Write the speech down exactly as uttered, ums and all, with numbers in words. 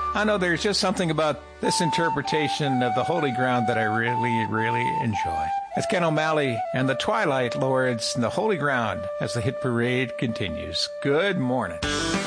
I know there's just something about this interpretation of the Holy Ground that I really, really enjoy. It's Ken O'Malley and the Twilight Lords and the Holy Ground as the hit parade continues. Good morning.